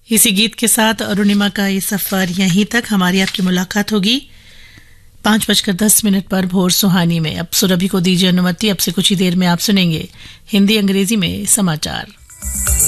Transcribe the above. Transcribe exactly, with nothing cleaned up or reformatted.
इसी गीत के साथ अरुणिमा का ये सफर यहीं तक। हमारी आपकी मुलाकात होगी पांच बजकर दस मिनट पर भोर सुहानी में। अब सुरभि को दीजिए अनुमति। अब से कुछ ही देर में आप सुनेंगे हिंदी अंग्रेजी में समाचार।